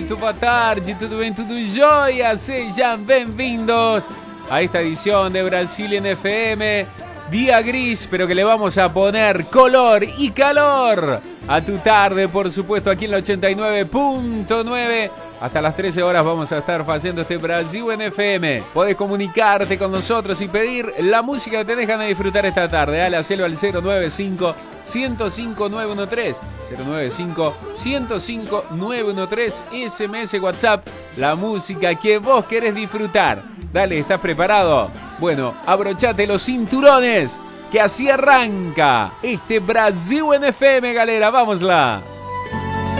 muito boa tarde, tudo bem, tudo jóia? Sejam bem-vindos a esta edición de Brasil en FM. Día gris, pero que le vamos a poner color y calor a tu tarde, por supuesto, aquí en la 89.9. Hasta las 13 horas vamos a estar haciendo este Brasil en FM. Podés comunicarte con nosotros y pedir la música que te dejan de disfrutar esta tarde. Dale, hacelo al 095-105-913. 095-105-913. SMS, WhatsApp, la música que vos querés disfrutar. Dale, ¿estás preparado? Bueno, abrochate los cinturones, que así arranca este Brasil en FM, galera. ¡Vámosla!